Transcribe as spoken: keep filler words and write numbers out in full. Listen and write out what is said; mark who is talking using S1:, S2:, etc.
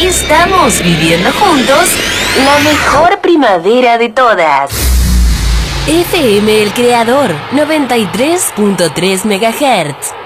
S1: Estamos viviendo juntos la mejor primavera de todas. F M El Creador, noventa y tres punto tres megahertz.